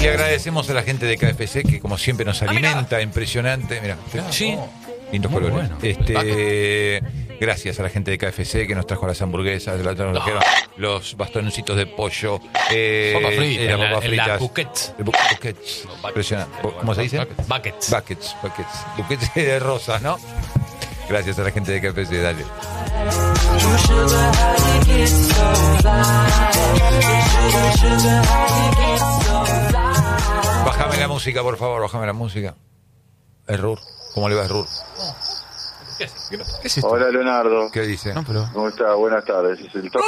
Y agradecemos a la gente de KFC que como siempre nos alimenta, impresionante. Mira, Sí. lindos Muy colores. bueno. Gracias a la gente de KFC que nos trajo las hamburguesas, nos trajeron los bastoncitos de pollo, Papa frita, las papas en la fritas, buquets. buquets, impresionante. ¿Cómo se dice? Buckets. Buquets de rosas, ¿no? Gracias a la gente de KFC, dale. Bájame la música, por favor, bájame la música. Error, ¿cómo le va Error? ¿Qué es esto? Hola Leonardo, ¿Qué dice? No, pero... ¿cómo está? Buenas tardes. Este es el tono.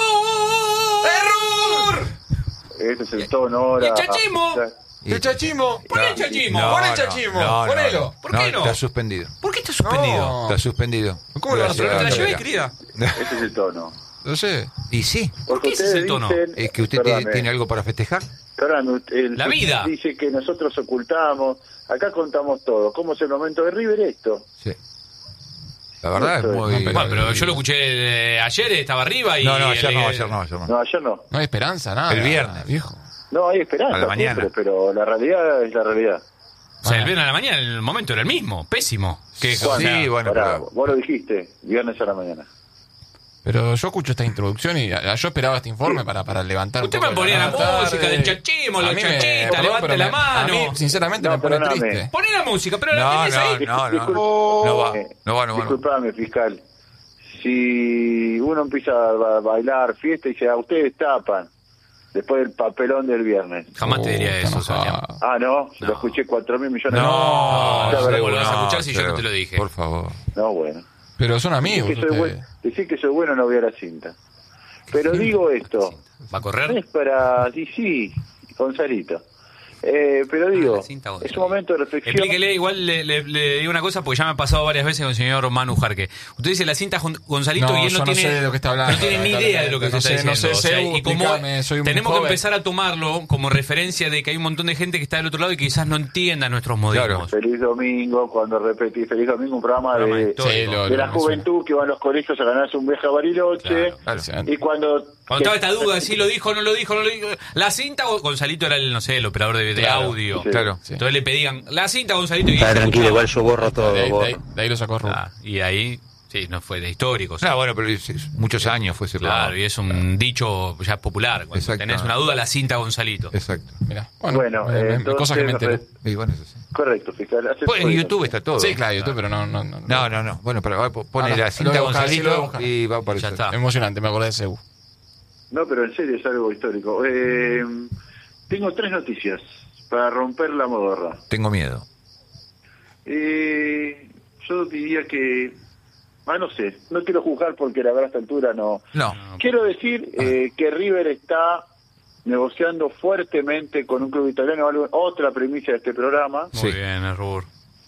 ¡Error! Este es el tono ahora. ¡Y el chachimo! Y- ¡El chachimo! ¡Pon el chachimo! No, ¡Pon el no, chachimo! no, no, ¡Ponelo! ¿Por qué no? Está suspendido. ¿Por qué está suspendido? Está suspendido. ¿Cómo lo vas a hacer? ¿Te la Gracias, llevé, Andrea. querida? Este es el tono. No sé. Y sí, ¿Por qué ese es el tono? es que usted tiene algo para festejar. La vida. Dice que nosotros ocultamos. Acá contamos todo. ¿Cómo es el momento de River esto? Sí. La verdad es muy... Bueno, pero yo lo escuché ayer, estaba arriba y... No, ayer no. No, ayer no. No hay esperanza, nada. El viernes. Viejo. No, hay esperanza A la mañana. siempre, pero la realidad es la realidad. O sea, el viernes a la mañana el momento era el mismo, pésimo. Que, Sí, o sea, bueno, Pará, pero... vos lo dijiste, viernes a la mañana. Pero yo escucho esta introducción y yo esperaba este informe para levantar Usted un poco me ponía la tarde. música del chachimo, A los mí chachitas, perdón, levante pero la A mano. mí, sinceramente, No, me pone perdóname. triste. Poné la música, pero la No, tenés ahí. no. Disculpame, fiscal. Si uno empieza a bailar fiesta y dice, ustedes tapan, después del papelón del viernes. Jamás te diría Está eso, Sonia. enojado. Ah, no, No. lo escuché 4.000 millones de No, veces. no, La no, verdad. volvés a escuchar si yo no te lo dije. Por favor. No, bueno. Pero son amigos ustedes. Decir que soy bueno no voy a la cinta. Pero digo esto, ¿Va a no correr? es para... Sí, Gonzalito. Pero digo, la cinta, Gonzalo. es un momento de reflexión. Explíquele, igual le digo una cosa porque ya me ha pasado varias veces con el señor Manu Jarque. Usted dice la cinta Gonzalito y él yo no tiene, sé de lo que está hablando. no tiene ni idea de lo que no usted está sé, diciendo. no sé, O sea, Seu, y como explícame, soy un tenemos que joven. empezar a tomarlo como referencia de que hay un montón de gente que está del otro lado y que quizás no entienda nuestros modismos. Feliz domingo, cuando repetí Feliz Domingo, un programa Programa de histórico. la juventud que va a los colegios a ganarse un viaje a Bariloche. Claro. Y cuando Cuando estaba esta duda de si lo dijo o no lo dijo, la cinta Gonzalito era el, no sé, el operador de Claro, audio. sí. Claro. Sí. Entonces le pedían la cinta Gonzalito y Está tranquilo, igual yo borro todo. De borro. ahí lo sacó Rubén. y ahí, sí, no fue de históricos. No, bueno, pero muchos años fue ese Claro, programa. y es un dicho ya popular. Cuando Exacto. tenés una duda, la cinta Gonzalito. Exacto. Mirá. Bueno, entonces, cosas que me enteré. Y bueno, es así. correcto, fiscal. Pues en YouTube está todo. Sí, claro, YouTube, pero no. No. Bueno, pero pone Ahora, la cinta lo voy a buscar, sí, lo voy a Gonzalito buscar. y va a aparecer. Ya está. Emocionante, me acordé de Seu. No, pero en serio es algo histórico. Tengo 3 noticias para romper la modorra. Tengo miedo. Yo diría que... no sé, no quiero juzgar porque la verdad a esta altura no... No. Quiero decir que River está negociando fuertemente con un club italiano, otra premisa de este programa, Muy Sí. bien, Rubur.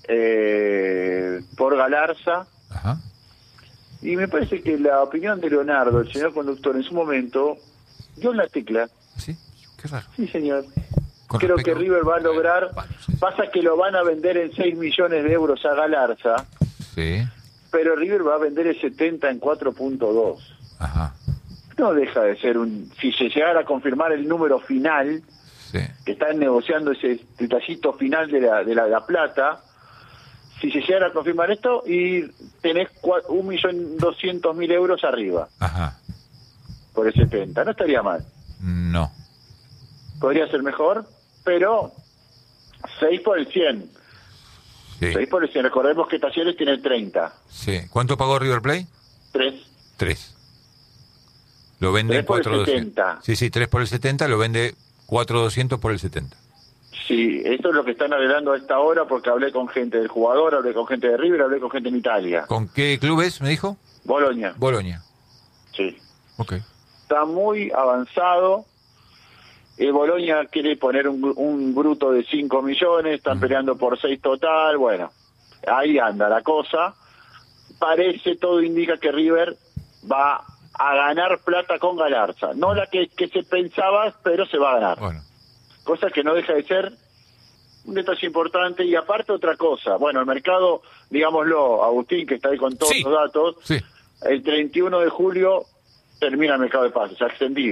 por Galarza. Ajá. Y me parece que la opinión de Leonardo, el señor conductor, en su momento, dio en la tecla. ¿Sí? Qué raro. Sí, señor. Con Creo respecto- que River va a lograr... Bueno, sí. Pasa que lo van a vender en 6 millones de euros a Galarza, Sí. pero River va a vender el 70 en 4.2. Ajá. No deja de ser un... Si se llegara a confirmar el número final, Sí. que están negociando ese detallito final de la plata, si se llegara a confirmar esto, y tenés 1.200.000 euros arriba Ajá. por el 70. No estaría mal. No. Podría ser mejor, pero 6 por el 100. Sí. 6 por el 100. Recordemos que Talleres tiene el 30. Sí. ¿Cuánto pagó River Plate? 3. 3. Lo vende 3 en por el 4,200. 70. Sí, 3 por el 70, lo vende 4,200 por el 70. Sí, esto es lo que están arreglando a esta hora porque hablé con gente del jugador, hablé con gente de River, hablé con gente en Italia. ¿Con qué club es, me dijo? Boloña. Boloña. Sí. Ok. Está muy avanzado. Boloña quiere poner un bruto de 5 millones, están peleando por 6 total. Bueno, ahí anda la cosa. Parece, todo indica que River va a ganar plata con Galarza. No la que se pensaba, pero se va a ganar. Bueno. Cosa que no deja de ser un detalle importante. Y aparte otra cosa, bueno, el mercado, digámoslo, Agustín, que está ahí con todos Sí. los datos, Sí. el 31 de julio termina el mercado de pases, ha extendido.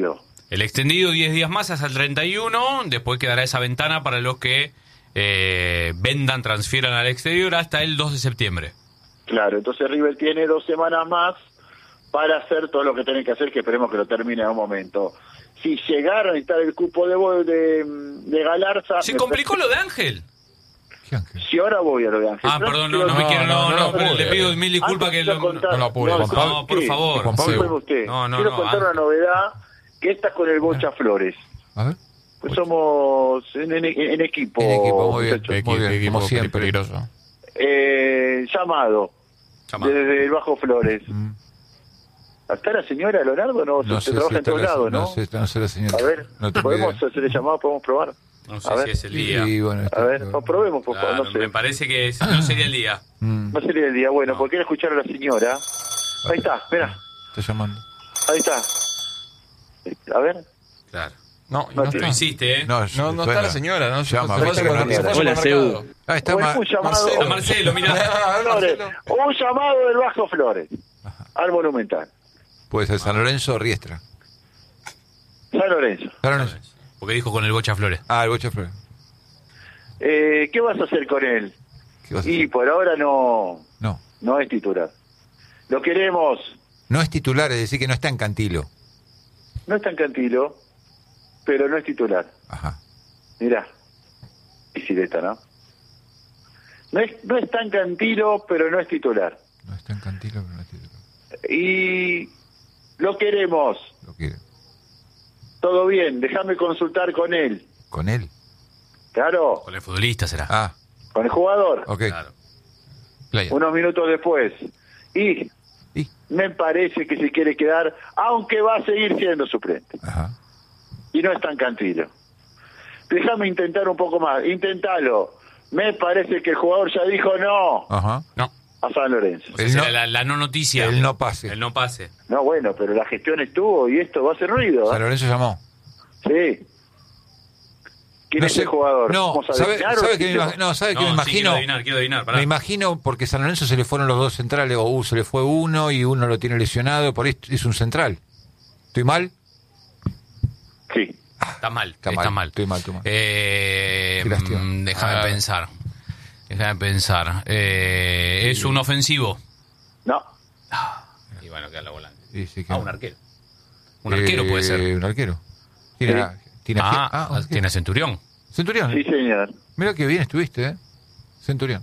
El extendido 10 días más hasta el 31, después quedará esa ventana para los que vendan, transfieran al exterior hasta el 2 de septiembre. Claro, entonces River tiene 2 semanas más para hacer todo lo que tienen que hacer, que esperemos que lo termine en un momento. Si llegaron a necesitar el cupo de Galarza... Se complicó lo de Ángel. ¿Qué Ángel? Si ahora voy a lo de Ángel. Perdón, no me quiero, pero le pido mil disculpas que no lo apure, Juan Pablo. No, por favor. Juan Pablo. Disculpe usted. Quiero contar Ángel. una novedad, que esta con el Bocha Flores. A ver. Pues somos en equipo. En equipo, muy bien. muchachos. Muy bien, Equipo como siempre. peligroso. Llamado. Desde el Bajo Flores. Mm. ¿Está la señora Leonardo? No, No se sé trabaja si en todos está la- lados, ¿no? No sé la señora. A ver, No tengo ¿podemos idea. hacer el llamado? ¿Podemos probar? No sé A si ver. es el día. Y bueno, A ver, probemos, por favor, Claro, no sé. me parece que no sería el día. No sería el día. Bueno, porque quiero escuchar a la señora. Ahí está, mira, Está llamando. ahí está. A ver. Claro. No, No no tiene. Lo está. hiciste, ¿eh? No está la señora, ¿no? Llama, Se fue viste al que no supermercado. tiene. Se fue al supermercado. Ah, está Bueno, un llamado. A Marcelo, mira. Flores. Un llamado del Bajo Flores al Monumental. Puede ser San Lorenzo o Riestra. San Lorenzo. San Lorenzo. Porque dijo con el Bocha Flores. Ah, el Bocha Flores. ¿Qué vas a hacer con él? ¿Qué vas a Y hacer? por ahora no es titular. Lo queremos. No es titular, es decir, que no está en Cantilo. No es tan Cantilo, pero no es titular. Ajá. Mirá. Pisileta, ¿no? No es tan Cantilo, pero no es titular. No está en Cantilo, pero no es titular. Y lo queremos. Lo quiere. Todo bien, déjame consultar con él. ¿Con él? Claro, Con el futbolista será. Ah, con el jugador. ok. Claro. Playa. Unos minutos después. Y Y, me parece que se quiere quedar, aunque va a seguir siendo suplente. ajá. Y no es tan Cantilo. Déjame intentar un poco más. Intentalo. Me parece que el jugador ya dijo no Ajá. No. a San Lorenzo. O sea, El no- será la no noticia. El no pase. El no pase. No, bueno, pero la gestión estuvo y esto va a hacer ruido. San Lorenzo llamó. Sí. ¿Quién No es sé- el jugador? No, ¿Vamos a ¿sabe adivinar o que me decirlo? imagino? No, ¿sabe que No, me sí, imagino? quiero adivinar. Pará. Me imagino porque San Lorenzo se le fueron los dos centrales, o se le fue uno y uno lo tiene lesionado, por ahí es un central. ¿Estoy mal? Sí. Está mal. Está mal, estoy mal. Qué lástima. Déjame pensar. Es un ofensivo. No. Y bueno, queda la volante. Sí, sí, que- Un arquero. Un arquero puede ser. Un arquero. Tiene, tiene, Tiene a Centurión. Centurión. Sí, señor. Mira qué bien estuviste, ¿eh? Centurión.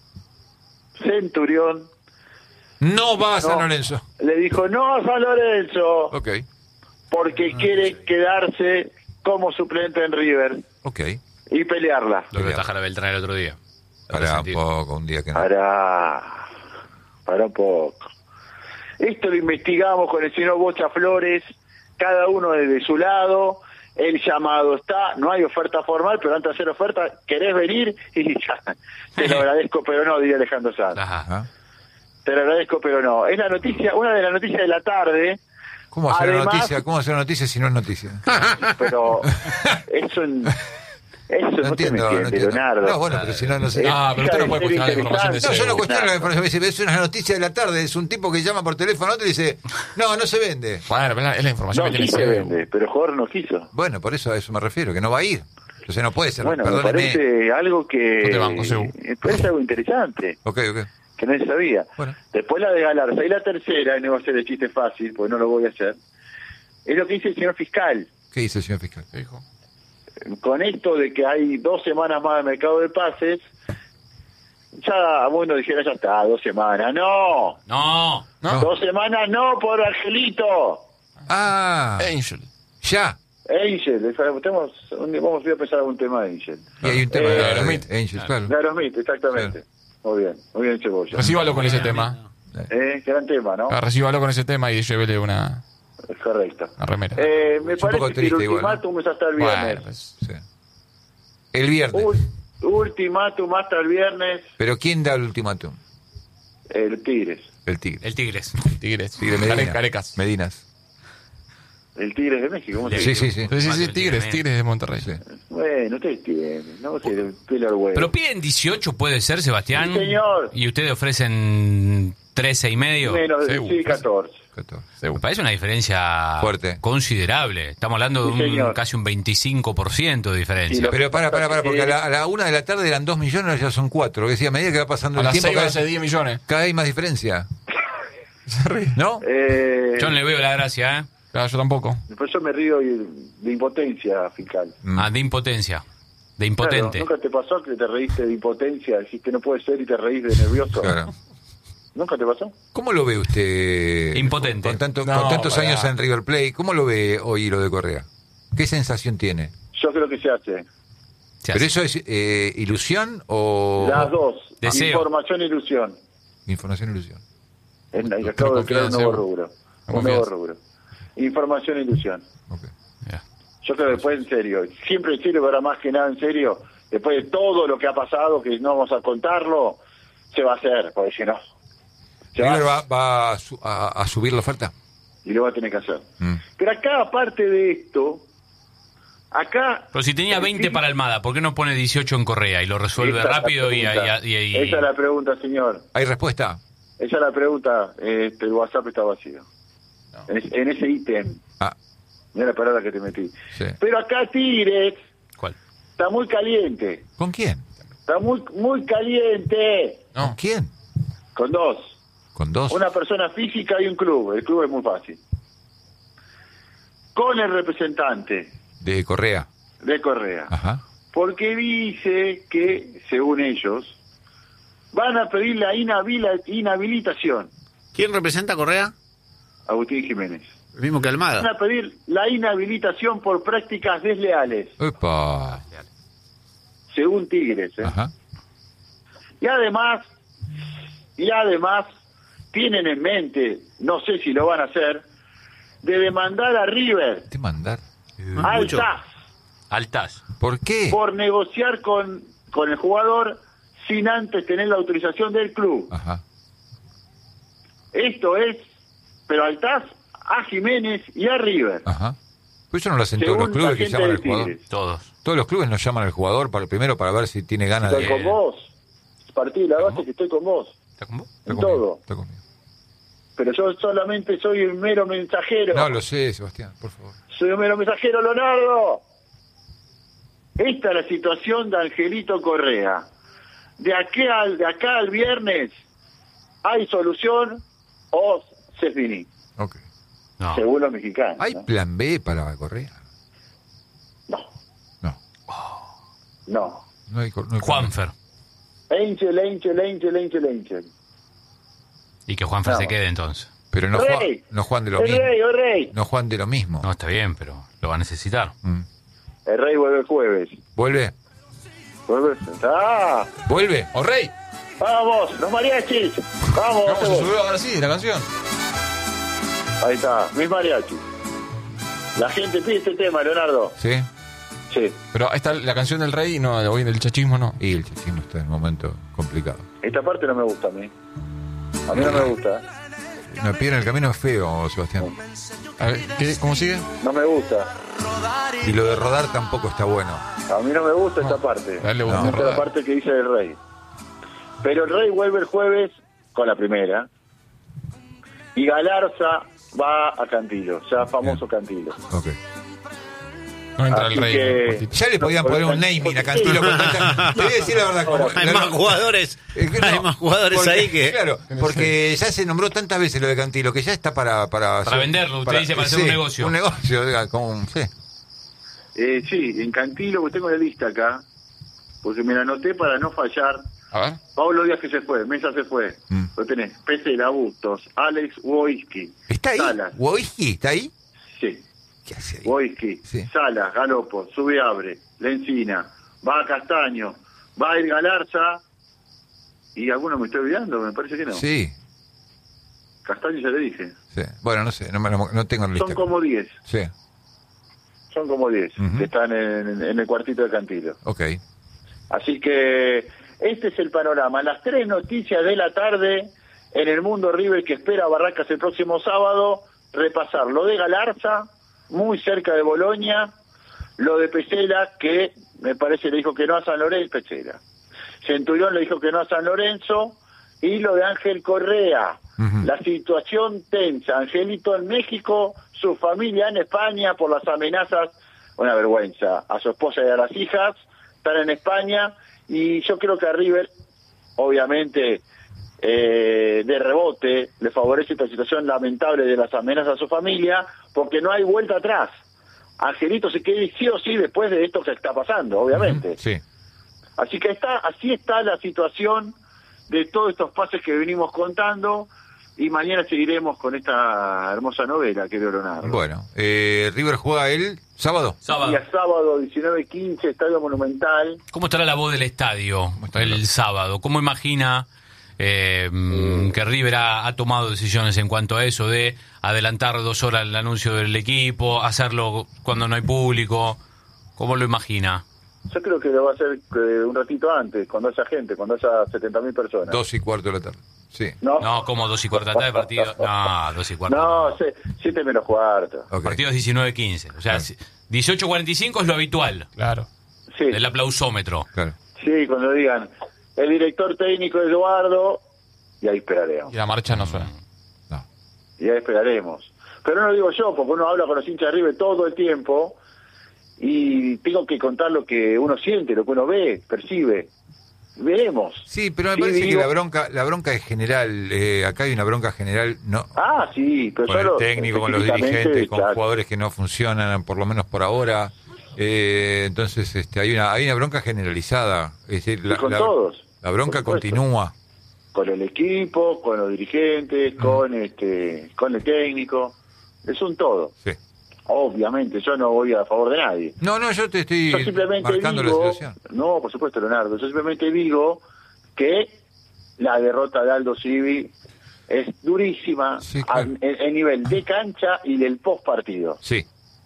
Centurión No va a San No. Lorenzo. le dijo no a San Lorenzo Ok, porque quiere quedarse como suplente en River ok. y pelearla. Lo que ataja la Beltrán el otro día. Para un Sentido. poco, un día que no. Para un poco. Esto lo investigamos con el señor Bocha Flores, cada uno desde su lado. El llamado está, no hay oferta formal, pero antes de hacer oferta, ¿querés venir? Y ya, te lo agradezco, pero no, diría Alejandro Sanz. Ajá. Ajá. Te lo agradezco, pero no. Es la noticia, una de las noticias de la tarde, ¿Cómo hacer una Además- noticia? ¿Cómo hacer una noticia si no es noticia? pero eso no te me entiende, Leonardo. No, bueno, pero si no, no sé. Ah, pero usted no puede cuestionar la información de No, yo no Seguro. cuestiono la información. Es una noticia de la tarde. Es un tipo que llama por teléfono a otro y dice: no se vende. Bueno, pero es la información No, que sí tiene se Seguro. vende, pero el jugador no quiso. Bueno, por eso a eso me refiero, que no va a ir. Entonces no puede ser. Bueno, me Perdóneme. parece algo que... No te banco, Sebu. me parece algo interesante, Ok. que nadie sabía. Bueno. Después la de Galarza. Y la tercera, y no va a ser el chiste fácil, porque no lo voy a hacer, es lo que dice el señor fiscal. ¿Qué dice el señor fiscal? ¿Qué dijo? Con esto de que hay 2 semanas más de mercado de pases, ya bueno dijera, ya está, 2 semanas. No, No. ¿No? 2 semanas no por Angelito. Ah, Angel. ya. Angel, vamos a empezar algún tema de Angel. Y hay un tema Eh, de Aerosmith. Angel, claro. De Aerosmith, exactamente. Muy bien, Cebolla. Recíbalo con ese tema. Gran tema, ¿no? Recíbalo con ese tema y llévele una Correcto. remera. Me Es un parece poco que triste el igual, ¿no? ultimátum es hasta el viernes. Bueno, pues, Sí. El viernes. Ultimátum hasta el viernes, ¿Pero quién da el ultimátum? el Tigres. El Tigre. El Tigres. Tigres. Tigre Medina. Carecas. Medinas. El Tigres de México, ¿cómo se Sí, dice? sí. Sí, Tigres de Monterrey. Sí. Bueno, ustedes tienen, no se pela el huevo. Pero piden 18, puede ser, Sebastián. Sí, señor. Y ustedes ofrecen 13 y medio. Menos de Seguro. 14. 14. Me parece una diferencia Fuerte. considerable. Estamos hablando de Sí, señor. casi un 25% de diferencia. Sí, lo- Pero para, porque a la 1 de la tarde eran 2 millones, ya son 4. Que decía, a medida que va pasando A el las tiempo, 6 va a ser 10 millones. cada vez hay más diferencia. ¿No? Yo no le veo la gracia, ¿eh? Claro, yo tampoco. Después yo me río de impotencia fiscal. De impotencia. De Claro, impotente. ¿nunca te pasó que te reíste de impotencia, dijiste no puede ser y te reís de nervioso? Claro. ¿Nunca te pasó? ¿Cómo lo ve usted? Impotente. Con No, tantos pará. años en River Plate, ¿cómo lo ve hoy lo de Correa? ¿Qué sensación tiene? Yo creo que se hace. Se ¿Pero hace. eso es ilusión o Las dos. Deseo. Información e ilusión. información e ilusión? Acabo de crear un confianza, nuevo ¿no? rubro. Con Un nuevo confianza. rubro. Información e ilusión. Ok. Ya. Yo creo que después en serio. Siempre en serio, pero ahora más que nada en serio. Después de todo lo que ha pasado, que no vamos a contarlo, se va a hacer, porque si no, se ¿River va, va a subir la oferta? y lo va a tener que hacer. Mm. Pero acá, aparte de esto, acá... Pero si tenía 20 para Almada, ¿por qué no pone 18 en Correa y lo resuelve Esa es la rápido y pregunta. Esa es la pregunta, señor. ¿Hay respuesta? Esa es la pregunta. El WhatsApp está vacío. No. En ese ítem. Ah, Mira la palabra que te metí. sí. Pero acá Tigres ¿Cuál? está muy caliente. ¿Con quién? Está muy caliente. ¿Con No. quién? Con dos. ¿Con dos? Una persona física y un club. El club es muy fácil. Con el representante De Correa. de Correa. Ajá. Porque dice que, según ellos, van a pedir la inhabilitación ¿Quién representa a Correa? a Agustín Jiménez. El mismo que Van Almada. a pedir la inhabilitación por prácticas desleales, Epa. según Tigres. ¿eh? Ajá. Y además, tienen en mente, no sé si lo van a hacer, de demandar a River, ¿Te mandar? al mucho. TAS, Altas. ¿Por qué? por negociar con el jugador sin antes tener la autorización del club. Ajá. Esto es, pero al TAS, a Jiménez y a River. Ajá. Pues eso no lo hacen todos Según los clubes la que gente llaman de al jugador. Tigres. Todos. Todos los clubes nos llaman al jugador primero para ver si tiene ganas Estoy de... con vos. Partí de la base que estoy con vos. ¿Está con vos? Está en conmigo, todo. está conmigo. Pero yo solamente soy un mero mensajero. No, lo sé, Sebastián, por favor. Soy un mero mensajero, Leonardo. Esta es la situación de Angelito Correa. De acá al viernes, ¿hay solución o se finí? Ok. No. Según los mexicanos. ¿Hay ¿no? plan B para Correa? No, No. no. No hay plan B. Juanfer. Angel. Y que Juanfer No. se quede entonces. Pero no, Rey. no Juan de lo El mismo. rey. No Juan de lo mismo. No, está bien, pero lo va a necesitar. Mm. El rey vuelve el jueves. ¿Vuelve? ¡Ah! ¿Vuelve? ¡Oh, Rey! ¡Vamos! ¡Los mariachis! ¡Vamos! No, se subió ahora sí la canción. Ahí está, mis mariachis. La gente pide este tema, Leonardo. ¿Sí? Sí. Pero ahí está la canción del Rey, no, hoy del chachismo no. Y el chachismo está en un momento complicado. Esta parte no me gusta a mí. A mí no me gusta. Me piden el camino es feo, Sebastián. A ver, ¿cómo sigue? No me gusta. Y lo de rodar tampoco está bueno. A mí no me gusta esta parte. Dale, Me bueno, gusta la rodar. parte que dice el rey. Pero el rey vuelve el jueves con la primera. Y Galarza va a Cantilo, ya famoso Cantilo. Ok. No entra Así el Rey. que- cortito. Ya le podían poner un naming a Cantilo. Con tanta... Te voy a decir la verdad. como- Hay más jugadores. No, Hay más jugadores porque- ahí que. Claro, porque ya se nombró tantas veces lo de Cantilo que ya está para hacer- venderlo, usted dice, para hacer un negocio. Un negocio, diga, como, sí. Sí, en Cantilo, que tengo la lista acá, porque me la anoté para no fallar. A ver. Pablo Díaz que se fue, Mesa se fue. Mm. Lo tenés, Pesela, Bustos, Alex Wojski. ¿Está ahí? Salas, ¿Wojski está ahí? sí. ¿Qué hace ahí? Wojski, Sí. Salas, Galopo, Subiabre, Lencina, va a Castaño, va a ir Galarza, y alguno me estoy olvidando, me parece que no. Sí, Castaño ya le dije. sí. Bueno, no sé, no tengo la lista. Son como 10, Sí, son como 10 Ujú. que están en el cuartito de Cantilo. ok. Así que este es el panorama. Las 3 noticias de la tarde en el mundo River que espera a Barracas el próximo sábado. Repasar lo de Galarza, muy cerca de Boloña, lo de Pesela, que me parece le dijo que no a San Lorenzo, Pesela. Centurión le dijo que no a San Lorenzo, y lo de Ángel Correa. Ujú. La situación tensa. Angelito en México, su familia en España por las amenazas, una vergüenza. A su esposa y a las hijas están en España, y yo creo que a River, obviamente, de rebote, le favorece esta situación lamentable de las amenazas a su familia, porque no hay vuelta atrás. Angelito se quede sí o sí después de esto que está pasando, obviamente. Sí. Así que así está la situación de todos estos pases que venimos contando, y mañana seguiremos con esta hermosa novela, querido Leonardo. Bueno, River juega el sábado. Sábado. Día sábado, 19:15, Estadio Monumental. ¿Cómo estará la voz del estadio el sábado? ¿Cómo imagina que River ha tomado decisiones en cuanto a eso de adelantar 2 horas el anuncio del equipo, hacerlo cuando no hay público? ¿Cómo lo imagina? Yo creo que lo va a hacer un ratito antes, cuando haya gente, cuando haya 70.000 personas. 2:15 de la tarde. Sí. ¿No? No, como 2:15 de tarde partido. No, 2:15. No, 7 menos cuarto. Ok. Partido es 19:15. O sea, 18:45 es lo habitual. Claro. Sí, El aplausómetro. Claro. sí, cuando digan el director técnico Eduardo, y ahí esperaremos. Y la marcha no suena. No. Y ahí esperaremos. Pero no lo digo yo, porque uno habla con los hinchas de River todo el tiempo, y tengo que contar lo que uno siente, lo que uno ve, percibe. Veremos. Sí, pero me Sí, parece digo- que la bronca es general. Acá hay una bronca general, no, Ah, sí, pero con el solo técnico, con los específicamente, dirigentes, con claro. jugadores que no funcionan, por lo menos por ahora. Entonces, hay una bronca generalizada. Es decir, Y con todos, la bronca por supuesto. continúa. Con el equipo, con los dirigentes, con el técnico. Es un todo. Sí. Obviamente, yo no voy a favor de nadie. No, yo te estoy Yo simplemente marcando digo, la situación. no, por supuesto, Leonardo, yo simplemente digo que la derrota de Aldo Civi es durísima Sí, claro. en nivel de cancha y del post partido. Sí.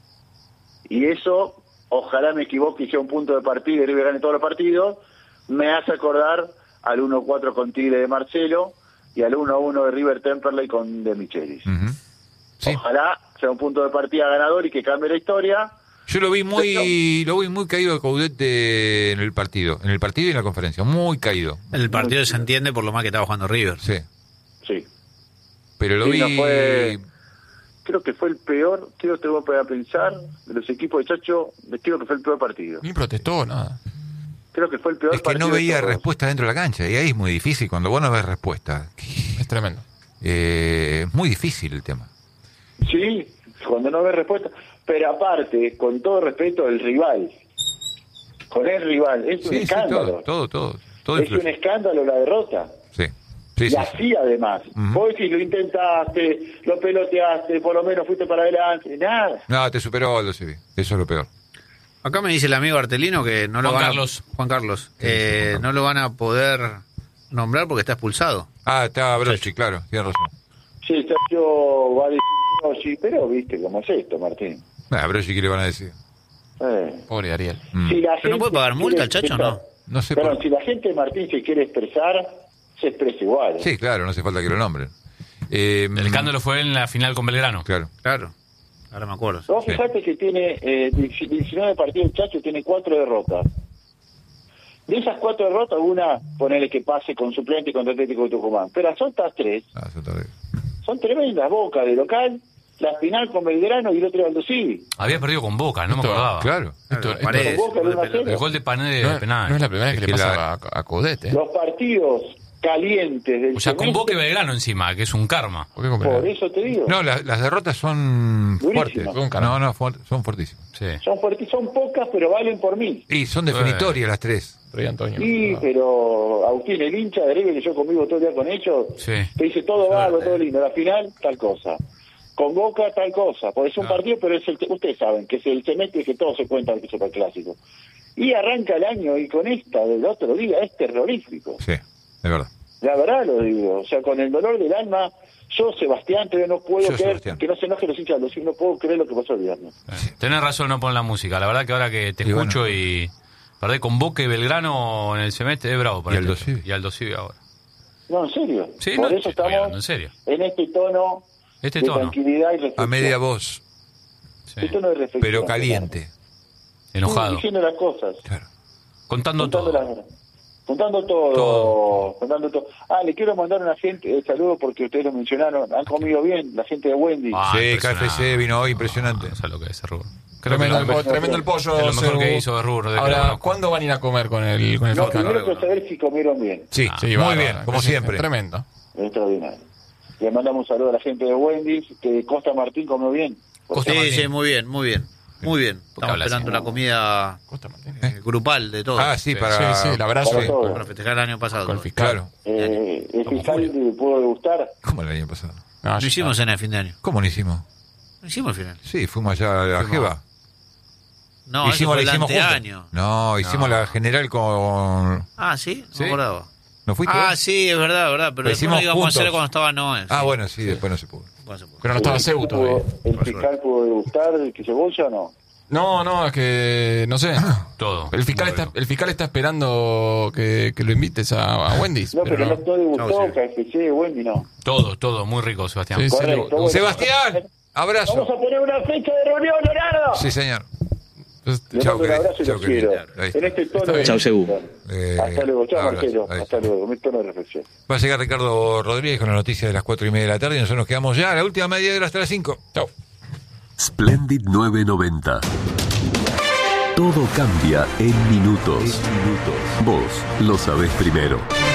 Y eso, ojalá me equivoque y sea un punto de partido y River gane todos los partidos, me hace acordar al 1-4 con Tigre de Marcelo y al 1-1 de River Temperley con De Michelis. Ujú. Sí. Ojalá sea un punto de partida ganador y que cambie la historia. Yo lo vi muy caído de Caudete en el partido y en la conferencia, muy caído. El partido se entiende por lo mal que estaba jugando River. Sí. Sí. Pero lo Sí, vi no creo que fue el peor, creo que te voy a pensar, de los equipos de Chacho, creo que fue el peor partido. Ni protestó, nada. Creo que fue el peor es que partido. no de veía todos. respuesta dentro de la cancha y ahí es muy difícil cuando vos no ves respuesta. Es tremendo. Es muy difícil el tema. Sí, cuando no ves respuesta. Pero aparte, con todo respeto, el rival. Con el rival. Es un Sí, sí, escándalo. todo Es un influye. escándalo la derrota. Sí. Sí, Y sí, así además. Ujú. Vos decís, lo intentaste, lo peloteaste, por lo menos fuiste para adelante. Nada. No, te superó Aldo Civi. Eso es lo peor. Acá me dice el amigo Artelino que no lo Juan van Carlos. Juan Carlos. Sí, Juan Carlos. No lo van a poder nombrar porque está expulsado. Ah, está Brochi, claro, tienes razón. Sí, Chacho va a decir, no, sí, pero viste cómo es esto, Martín. Ah, Brochi, ¿qué le van a decir? Pobre Ariel. Mm. Si la ¿Pero no puede pagar quiere multa el Chacho o no? expresar- No sé Perdón, por... si la gente de Martín se quiere expresar, se expresa igual. Sí, claro, no hace falta que lo nombren. El escándalo fue en la final con Belgrano. Claro. Claro. Ahora me acuerdo. Vos Sí. fijate que tiene 19 partidos el Chacho, tiene 4 derrotas. De esas 4 derrotas, una, ponele que pase con suplente contra Atlético de Tucumán. Pero las otras 3 Ah, eso está bien. son tremendas. Boca de local, la final con Belgrano y el otro Aldo Civi. Había perdido con Boca, no me Esto- acordaba. Claro. Esto Paredes, Boca gol de de 1 a pelota. 0. El gol de Panedes no, de penal. no es la primera vez que Es le que pasa la- a Caudete. Los partidos calientes del O sea, con semestre, Boca y Belgrano encima, que es un karma. ¿Por qué comparar? por eso te digo, No, las derrotas son Durísimas. fuertes. No, son fuertísimas. Sí. son pocas, pero valen por 1000. Y son definitorias las tres. Rey Antonio. Sí, No. pero Agustín, el hincha de River, que yo conmigo todo el día con ellos, Sí. te dice todo vago, todo lindo. La final, tal cosa. Con Boca, tal cosa. Porque es un partido, pero es ustedes saben que es el semestre que todos se cuentan que es el clásico. Y arranca el año y con esta del otro día es terrorífico. Sí, es verdad. La verdad lo digo. O sea, con el dolor del alma, yo, Sebastián, todavía no puedo Yo, creer, Sebastián. que no se enojen los hinchas, no puedo creer lo que pasó el viernes. Tenés razón, no poner la música. La verdad que ahora que te Y escucho bueno. y perdés con Boca y Belgrano en el semestre, es bravo para Y Aldo este- Civi. Y Aldo Civi ahora. No, en serio. Sí, Por no, eso estoy hablando estamos en serio. en este tono Este de tono. tranquilidad y reflexión. A media voz, Sí. Este tono de reflexión. pero caliente. Enojado. Diciendo las cosas. Claro. Contando Contando todo. las verdades. Juntando todo, juntando todo. Le quiero mandar a una gente saludo porque ustedes lo mencionaron. Han comido bien la gente de Wendy. Sí, impresionante. KFC vino hoy, impresionante. No sé lo que es Rubro. Tremendo, Creo que tremendo el pollo. es lo mejor Sebu. que hizo Rubro. de que lo Ahora, conozco. ¿cuándo van a ir a comer con el No, fiscal? primero quiero saber si comieron bien. Sí, Sí, muy bárbaro, bien, como siempre. Tremendo. Extraordinario. Le mandamos un saludo a la gente de Wendy, que Costa Martín comió bien. Costa Sí, Martín. sí, muy bien, muy bien. Muy bien. Estamos habla esperando así? la comida Costa Martín. grupal de todos. Ah, sí, Sí, para... Sí, el abrazo Para todos. Para festejar el año pasado. con el fiscal. Claro. El fiscal pudo degustar. ¿Cómo el año pasado? No, Lo ya hicimos está. en el fin de año. ¿Cómo no hicimos? Lo hicimos al final. Sí, fuimos allá a la Jeva. No, eso fue el anteaño. No, hicimos la general con... Ah, ¿sí? No ¿Sí? me acordaba. ¿No fuiste Ah, vos? sí, es verdad, verdad. Pero Lo después hicimos lo íbamos a hacer juntos. cuando estaba Noé. Ah, bueno, sí, después no se pudo. Pero no estaba Cebu todavía. ¿El fiscal pudo degustar que cebolla o no? No, es que no sé. Todo. El fiscal está esperando que lo invites a Wendy's. No, pero no degustó No, sí. KFC, Wendy no. Todo, muy rico, Sebastián. Sí, sí. Correcto. Bueno, Sebastián, abrazo. Vamos a poner una fecha de reunión, Leonardo. Sí, señor. Le Chao, mando un abrazo y chao, los quiero. querido. Ahí está. En este tono Está de bien. Chau, Sebu. Hasta luego, chao Abrazo. Marcelo. Ahí Hasta está. luego, mi tono de reflexión. Va a llegar Ricardo Rodríguez con la noticia de las 4:30 de la tarde y nosotros nos quedamos ya a la última media hora hasta las 5. Chao. Splendid 990. Todo cambia en minutos. Vos lo sabés primero.